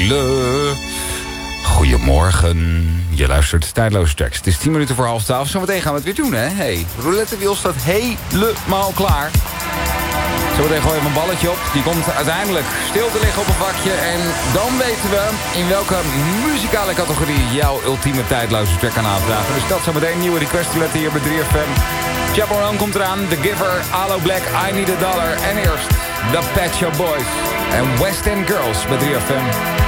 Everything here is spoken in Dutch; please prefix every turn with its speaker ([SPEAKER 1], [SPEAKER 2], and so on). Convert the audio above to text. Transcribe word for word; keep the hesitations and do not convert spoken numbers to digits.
[SPEAKER 1] hele goedemorgen. Je luistert Tijdloze Tracks. Het is tien minuten voor half twaalf. Zometeen gaan we het weer doen, hè? Hey, roulettewiel staat helemaal klaar. Zometeen gooi je een balletje op. Die komt uiteindelijk stil te liggen op een vakje. En dan weten we in welke muzikale categorie jouw ultieme tijdloze track kan aanvragen. Dus dat zometeen nieuwe request letten hier bij drie F M. Chaperone komt eraan. The Giver, Alo Black, I Need a Dollar. En eerst The Pet Shop Boys en West End Girls bij drie F M.